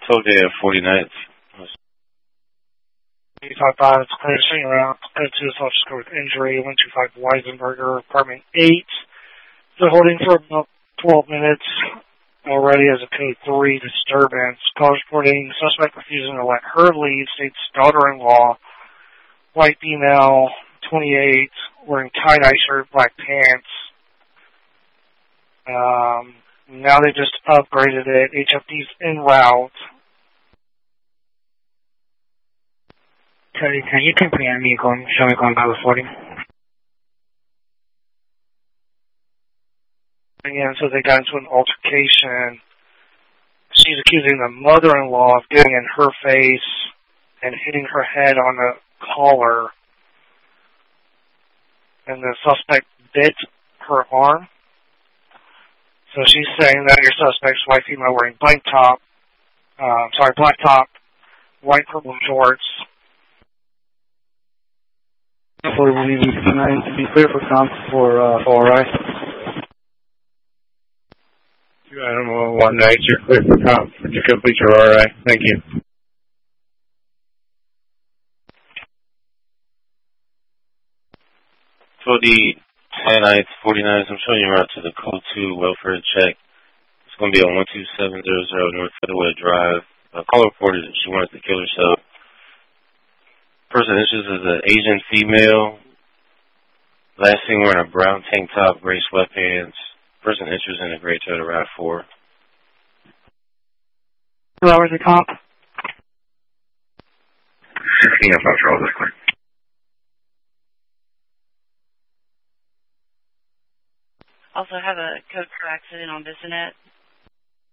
Today at 49th. 855, it's clear to swing around. Clear to self-score with injury. 125 Weisenberger, apartment 8. They're holding for about 12 minutes already as a code 3 disturbance. Call reporting suspect refusing to let her leave. State's daughter-in-law, white female, 28, wearing tie-dye shirt, black pants. Now they just upgraded it. HFD's en route. Sorry, can you compare me con show me con Palo 40? Again, so they got into an altercation. She's accusing the mother-in-law of getting in her face and hitting her head on the collar. And the suspect bit her arm. So she's saying that your suspect's white female wearing black top, white purple shorts. For tonight to be clear for comp for ORI. Animal 1 night, you're clear for comp. You complete your RI. Thank you. For the 10 nights, 49s, I'm showing you around to the code 2 welfare check. It's going to be on 12700 North Featherway Drive. Caller reported that she wanted to kill herself. Person issues is an Asian female. Last seen wearing a brown tank top, gray sweatpants. Person issues in a gray Toyota RAV4. 2 hours of comp. 16 up out Charles, that's clear. Also have a code for accident on Bissonnet.